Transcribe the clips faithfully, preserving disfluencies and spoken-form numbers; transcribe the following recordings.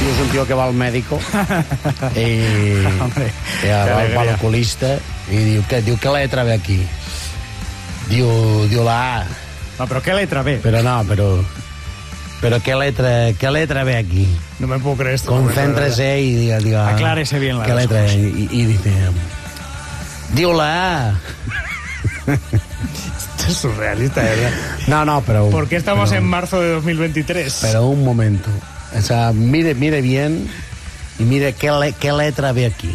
és un tio que va al mèdico i, i va, va a l'oculista i diu, què, diu, què letra ve aquí? Diu, diu la A. No, però què letra ve? Però no, però... Però què letra, què letra ve aquí? No me puedo creer esto. Concéntrese y diga, diga... Aclárese bien las ¿Qué letra? Y, y dice... Diu la A. Esto es surrealista, de verdad. No, no, pero... ¿Por qué estamos pero, en marzo de dos mil veintitrés? Pero un momento. O sea, mire, mire bien y mire qué, le, qué letra ve aquí.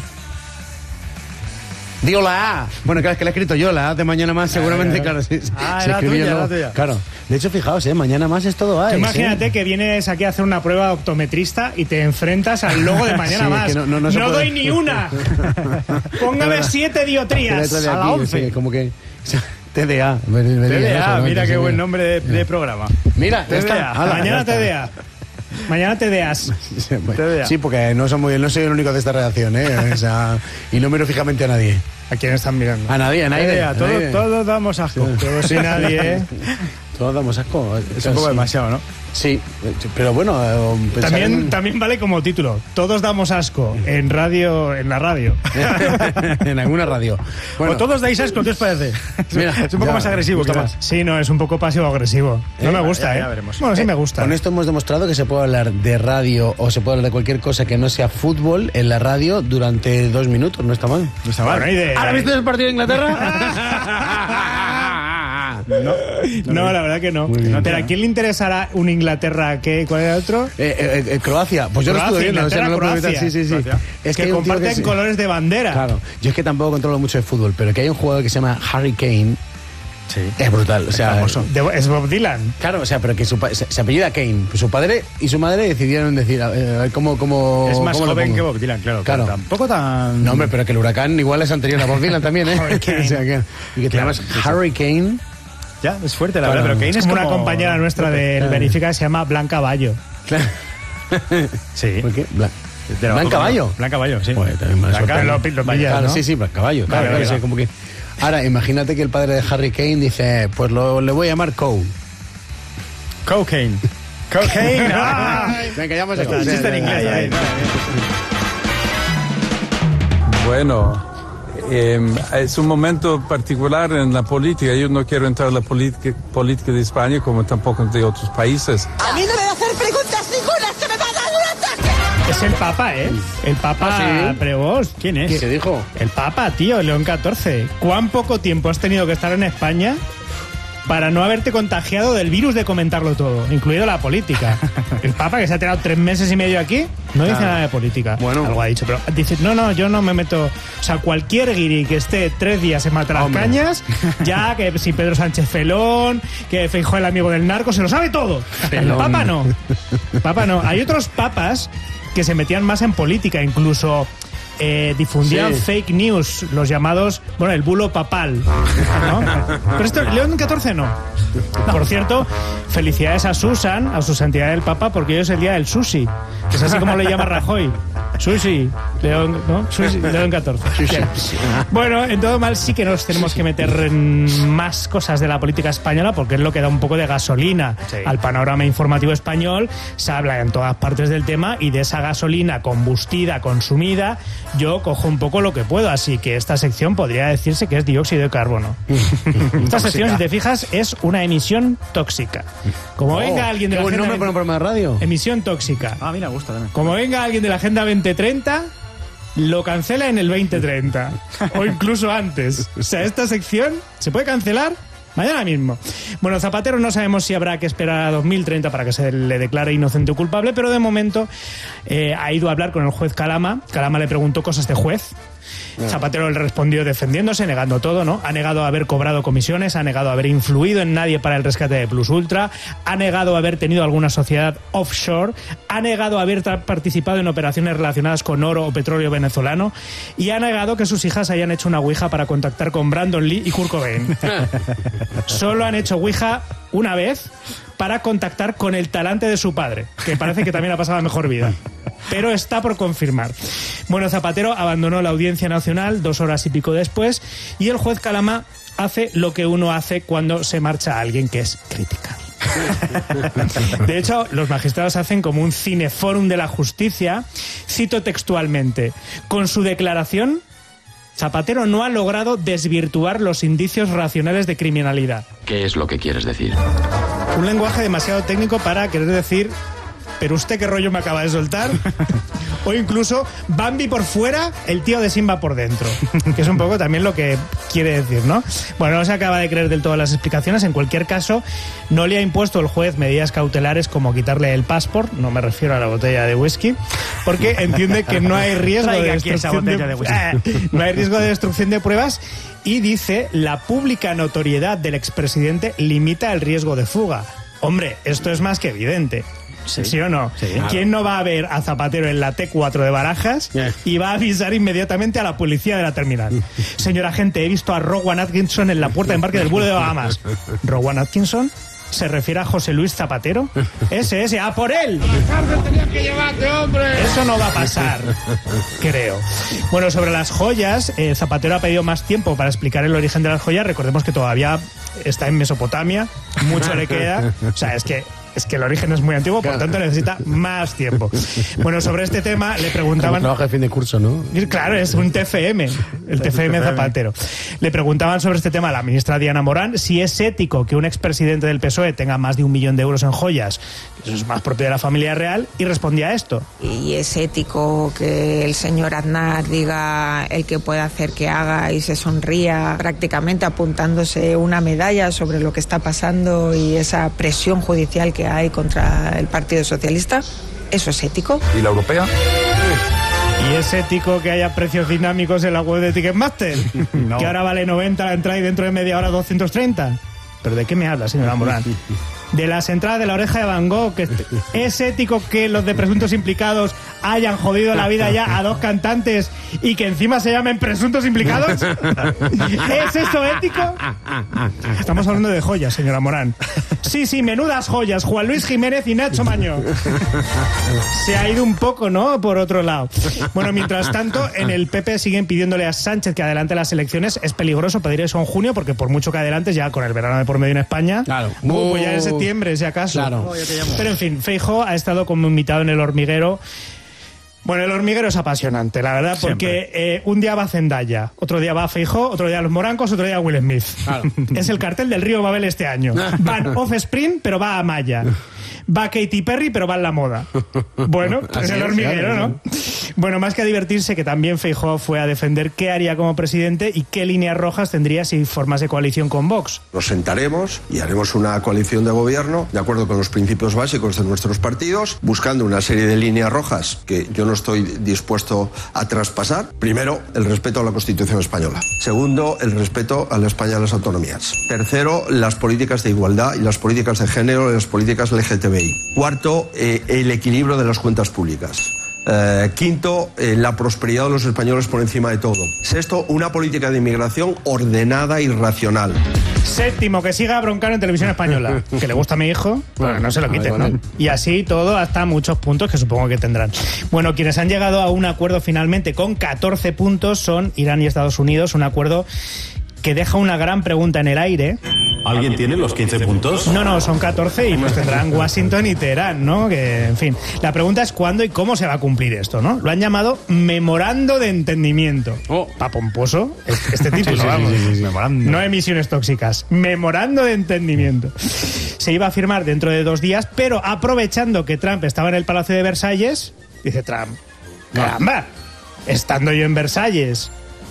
Digo la A. Bueno, claro, es que la he escrito yo, la A de Mañana Más, seguramente, claro. Sí, ah, se era tuya, luego, era tuya. Claro. De hecho, fijaos, ¿eh? Mañana Más es todo A. Imagínate ¿eh? que vienes aquí a hacer una prueba optometrista y te enfrentas al logo de Mañana sí, Más. No, no, no, no doy ni una. Póngame siete diotrías a la once. Sí, como que... T D A. T D A, mira qué buen nombre de, de programa. Mira, T D A. Ala, Mañana T D A. Mañana te deas. Sí, porque no soy, muy, no soy el único de esta redacción, ¿eh? O sea, y no miro fijamente a nadie. ¿A quién están mirando? A nadie, a nadie. A todos, nadie. todos damos asco. Sí. Todos sin nadie, ¿eh? Todos damos asco. Es un poco sí. demasiado, ¿no? Sí, pero bueno... También, en... también vale como título. Todos damos asco en radio, en la radio. En alguna radio. Bueno, o todos dais asco, ¿qué os parece? Mira, es un poco ya, más agresivo, Tomás. Sí, no, es un poco pasivo-agresivo. No eh, me gusta, ya, ¿eh? Ya veremos. Bueno, sí eh, me gusta. Con esto hemos demostrado que se puede hablar de radio o se puede hablar de cualquier cosa que no sea fútbol en la radio durante dos minutos. No está mal. No está mal. Bueno, de... ¿Ahora viste el partido de Inglaterra? No, no, no, la verdad que no. no ¿Pero a quién le interesará un Inglaterra? ¿Qué? ¿Cuál era el otro? Eh, eh, eh, Croacia. Pues yo Croacia, lo estuve viendo. O sea, no lo puedo evitar. Sí, sí, sí. Es que, que comparten que colores de bandera. Claro. Yo es que tampoco controlo mucho de fútbol, pero que hay un jugador que se llama Harry Kane. Sí. Es brutal. O sea, es, es Bob Dylan. Claro, o sea, pero que su, se, se apellida Kane. Pues su padre y su madre decidieron decir, a ver, ¿cómo, cómo, es más cómo joven que Bob Dylan, claro. Claro. Tampoco tan... No, hombre, pero que el huracán igual es anterior a Bob Dylan también, ¿eh? o sea, que, y que te claro, llamas sí, Harry sí. Kane. Ya, es fuerte, la claro. verdad, pero Kane es, es como una compañera nuestra del claro. Benfica que se llama Blanca Bayo. Claro. Sí. ¿Por qué? Blan... ¿Blanca Bayo? Blanca Bayo, sí. Pues, Blanca lo, lo pillas, claro, ¿no? Sí, sí, Blanca Bayo. Claro, vale, claro, vale. Sí, como que... Ahora, imagínate que el padre de Harry Kane dice, pues lo, le voy a llamar Cole. Cocaine. Cocaine. ¡Ah! Venga, ya hemos hecho. Chiste en inglés. Ahí. Bueno, eh, es un momento particular en la política. Yo no quiero entrar en la política, política de España como tampoco de otros países. A mí no me va a hacer preguntas ninguna, se me va a dar un ataque. Es el Papa, ¿eh? El Papa, ¿Ah, sí? pero vos, ¿quién es? ¿Qué dijo? El Papa, tío, León catorce. ¿Cuán poco tiempo has tenido que estar en España para no haberte contagiado del virus de comentarlo todo, incluido la política? El Papa, que se ha tirado tres meses y medio aquí, no dice claro. nada de política. Bueno. Algo ha dicho, pero dice, no, no, yo no me meto... O sea, cualquier guiri que esté tres días en Mataracañas, ya que si Pedro Sánchez Felón, que Feijóo el amigo del narco, se lo sabe todo. El Papa no. El Papa no. Hay otros papas que se metían más en política, incluso... Eh, difundían sí. fake news, los llamados, bueno, el bulo papal, ¿no? Pero esto, León catorce no. Por cierto, felicidades a Susan, a su santidad del Papa, porque hoy es el día del sushi, que es así como le llama Rajoy. Sushi, León, ¿no? Sushi, León catorce. Bueno, en todo mal sí que nos tenemos que meter en más cosas de la política española, porque es lo que da un poco de gasolina sí. al panorama informativo español. Se habla en todas partes del tema y de esa gasolina combustida, consumida, yo cojo un poco lo que puedo, así que esta sección podría decirse que es dióxido de carbono. Esta sección, si te fijas, es una emisión tóxica. Como oh, venga alguien de la agenda... ¿Qué nombre para un programa de radio? Emisión tóxica. Ah, mira, me gusta también. Como venga alguien de la Agenda veinte treinta, lo cancela en el veinte treinta. O incluso antes. O sea, esta sección se puede cancelar mañana mismo. Bueno, Zapatero no sabemos si habrá que esperar a dos mil treinta para que se le declare inocente o culpable, pero de momento eh, ha ido a hablar con el juez Calama. Calama le preguntó cosas de juez. Zapatero le respondió defendiéndose, negando todo, ¿no? Ha negado haber cobrado comisiones, ha negado haber influido en nadie para el rescate de Plus Ultra, ha negado haber tenido alguna sociedad offshore, ha negado haber participado en operaciones relacionadas con oro o petróleo venezolano y ha negado que sus hijas hayan hecho una ouija para contactar con Brandon Lee y Kurt Cobain. Solo han hecho ouija una vez para contactar con el talante de su padre, que parece que también ha pasado la mejor vida. Pero está por confirmar. Bueno, Zapatero abandonó la Audiencia Nacional dos horas y pico después y el juez Calama hace lo que uno hace cuando se marcha a alguien, que es criticar. De hecho, los magistrados hacen como un cineforum de la justicia. Cito textualmente: con su declaración, Zapatero no ha logrado desvirtuar los indicios racionales de criminalidad. ¿Qué es lo que quieres decir? Un lenguaje demasiado técnico para querer decir, ¿pero usted qué rollo me acaba de soltar? O incluso, Bambi por fuera, el tío de Simba por dentro. Que es un poco también lo que quiere decir, ¿no? Bueno, no se acaba de creer del todo las explicaciones. En cualquier caso, no le ha impuesto el juez medidas cautelares como quitarle el pasaporte, no me refiero a la botella de whisky, porque entiende que no hay riesgo de destrucción de, de whisky. No hay riesgo de destrucción de pruebas, y dice, la pública notoriedad del expresidente limita el riesgo de fuga. Hombre, esto es más que evidente. Sí. ¿Sí o no? Sí, claro. ¿Quién no va a ver a Zapatero en la T cuatro de Barajas yeah. y va a avisar inmediatamente a la policía de la terminal? Señor agente, he visto a Rowan Atkinson en la puerta de embarque del vuelo de Bahamas. ¿Rowan Atkinson? ¿Se refiere a José Luis Zapatero? Ese, ese, ¡a por él! Que llevarte, hombre. Eso no va a pasar, creo. Bueno, sobre las joyas, eh, Zapatero ha pedido más tiempo para explicar el origen de las joyas. Recordemos que todavía está en Mesopotamia, mucho le queda. O sea, es que Es que el origen es muy antiguo, por tanto necesita más tiempo. Bueno, sobre este tema le preguntaban... Trabaja de fin de curso, ¿no? Claro, es un T F M, el T F M Zapatero. Le preguntaban sobre este tema a la ministra Diana Morán si es ético que un expresidente del P S O E tenga más de un millón de euros en joyas, eso es más propio de la familia real, y respondía a esto. Y es ético que el señor Aznar diga el que puede hacer que haga y se sonría, prácticamente apuntándose una medalla sobre lo que está pasando y esa presión judicial que hay contra el Partido Socialista. ¿Eso es ético? ¿Y la europea? ¿Y es ético que haya precios dinámicos en la web de Ticketmaster? No. Que ahora vale noventa la entrada y dentro de media hora doscientos treinta. ¿Pero de qué me habla, señora Morán? De las entradas de La Oreja de Van Gogh. Que ¿es ético que los de presuntos implicados hayan jodido la vida ya a dos cantantes y que encima se llamen presuntos implicados? ¿Es eso ético? Estamos hablando de joyas, señora Morán. Sí, sí, menudas joyas. Juan Luis Jiménez y Nacho Mañó. Se ha ido un poco, ¿no? Por otro lado. Bueno, mientras tanto, en el P P siguen pidiéndole a Sánchez que adelante las elecciones. Es peligroso pedir eso en junio, porque por mucho que adelantes, ya con el verano de por medio en España, claro. Uh, pues ya en septiembre, si acaso. Claro. Pero en fin, Feijóo ha estado como invitado en El Hormiguero. Bueno, El Hormiguero es apasionante, la verdad, porque eh, un día va Zendaya, otro día va Feijóo, otro día Los Morancos, otro día Will Smith. Claro. Es el cartel del Río Babel este año. Van Offspring, pero va a Maya. Va Katy Perry, pero va en la moda. Bueno, es El Hormiguero, ¿no? Bueno, más que a divertirse, que también Feijóo fue a defender qué haría como presidente y qué líneas rojas tendría si formase coalición con Vox. Nos sentaremos y haremos una coalición de gobierno de acuerdo con los principios básicos de nuestros partidos, buscando una serie de líneas rojas que yo no estoy dispuesto a traspasar. Primero, el respeto a la Constitución española. Segundo, el respeto a la España de las autonomías. Tercero, las políticas de igualdad y las políticas de género y las políticas L G T B I. Cuarto, eh, el equilibrio de las cuentas públicas. Eh, quinto, eh, la prosperidad de los españoles por encima de todo. Sexto, una política de inmigración ordenada y racional. Séptimo, que siga Broncano en Televisión Española. Que le gusta a mi hijo, bueno, no se lo quiten, ¿no? Y así todo hasta muchos puntos que supongo que tendrán. Bueno, quienes han llegado a un acuerdo finalmente con catorce puntos son Irán y Estados Unidos, un acuerdo que deja una gran pregunta en el aire. ¿Alguien tiene los quince puntos? No, no, son catorce y pues tendrán Washington y Teherán, ¿no? Que, en fin, la pregunta es cuándo y cómo se va a cumplir esto, ¿no? Lo han llamado Memorando de Entendimiento. Oh. Pa' pomposo, este, este título, sí, vamos. Sí, sí, sí, memorando. No emisiones tóxicas, Memorando de Entendimiento. Se iba a firmar dentro de dos días, pero aprovechando que Trump estaba en el Palacio de Versalles, dice Trump, caramba, estando yo en Versalles,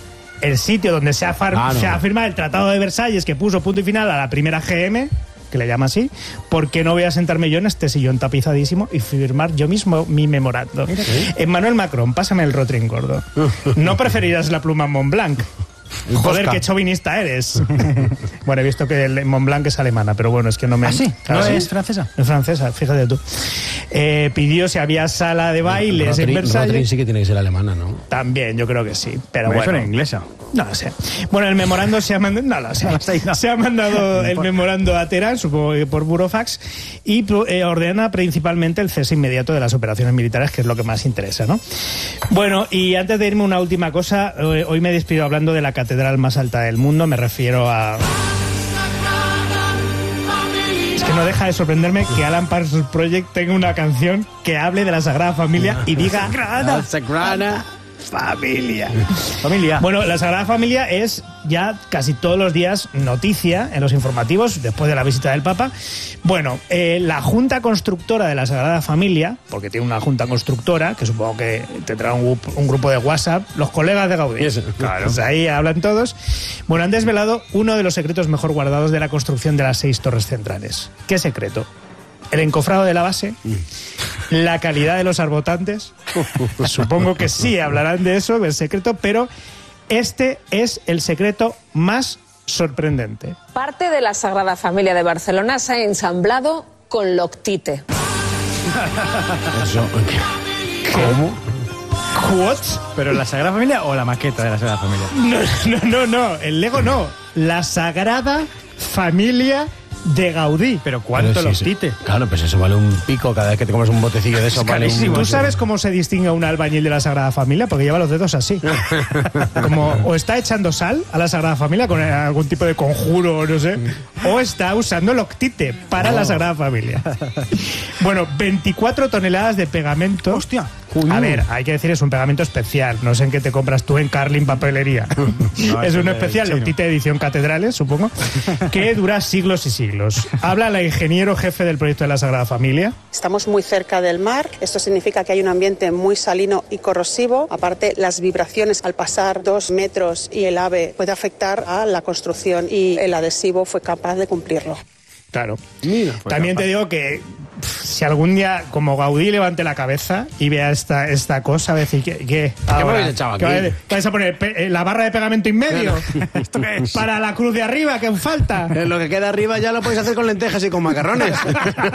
el sitio donde se ha, far- ah, no. se ha firmado el Tratado de Versalles, que puso punto y final a la primera G M, que le llama así, ¿por qué no voy a sentarme yo en este sillón tapizadísimo y firmar yo mismo mi memorando? Emmanuel Macron, pásame el Rotring gordo. ¿No preferirás la pluma Montblanc? Joder, qué chauvinista eres. Bueno, he visto que el Montblanc es alemana, pero bueno, es que no me... ¿Ah, sí? Claro, ¿No sí. es francesa? Es francesa, fíjate tú. Eh, pidió si había sala de bailes Rotring, en Versalles. Rotring sí que tiene que ser alemana, ¿no? También, yo creo que sí, pero bueno. bueno. Eso era inglesa. No lo sé. Bueno, el memorando se ha mandado... No lo sé. Se ha mandado el memorando a Teherán, supongo que por burofax, y eh, ordena principalmente el cese inmediato de las operaciones militares, que es lo que más interesa, ¿no? Bueno, y antes de irme, una última cosa. Eh, hoy me despido hablando de la catedral más alta del mundo. Me refiero a... Es que no deja de sorprenderme que Alan Parsons Project tenga una canción que hable de la Sagrada Familia y diga Sagrada, Sagrada Familia. Familia. Bueno, la Sagrada Familia es ya casi todos los días noticia en los informativos después de la visita del Papa. Bueno, eh, la Junta Constructora de la Sagrada Familia, porque tiene una Junta Constructora, que supongo que tendrá un, un grupo de WhatsApp, los colegas de Gaudí. Eso, claro. Pues ahí hablan todos. Bueno, han desvelado uno de los secretos mejor guardados de la construcción de las seis torres centrales. ¿Qué secreto? El encofrado de la base, la calidad de los arbotantes. Supongo que sí hablarán de eso, del secreto, pero este es el secreto más sorprendente. Parte de la Sagrada Familia de Barcelona se ha ensamblado con Loctite. Eso, ¿cómo? ¿What? ¿Pero la Sagrada Familia o la maqueta de la Sagrada Familia? No, no, no, no, el Lego no. La Sagrada Familia de Gaudí. ¿Pero cuánto Pero sí, Loctite? sí. Claro, pues eso vale un pico. Cada vez que te comes un botecillo de eso Es vale un... carísimo. ¿Tú sabes cómo se distingue a un albañil de la Sagrada Familia? Porque lleva los dedos así. Como o está echando sal a la Sagrada Familia con algún tipo de conjuro, no sé, o está usando Loctite para No. la Sagrada Familia. Bueno, veinticuatro toneladas de pegamento. ¡Hostia! A ver, hay que decir, es un pegamento especial. No sé en qué te compras tú en Carlin Papelería. No, es es un de especial, chino. Loctite edición Catedrales, supongo, que dura siglos y siglos. Habla la ingeniero jefe del proyecto de la Sagrada Familia. Estamos muy cerca del mar, esto significa que hay un ambiente muy salino y corrosivo. Aparte, las vibraciones al pasar dos metros y el ave puede afectar a la construcción y el adhesivo fue capaz de cumplirlo. Claro. También te digo que pff, si algún día, como Gaudí, levante la cabeza y vea esta, esta cosa, va a decir, ¿qué? ¿Qué, me habéis echado ¿Qué aquí? vais- vais a poner pe- eh, la barra de pegamento en medio? ¿Esto qué es? Para la cruz de arriba, que falta. Lo que queda arriba ya lo podéis hacer con lentejas y con macarrones.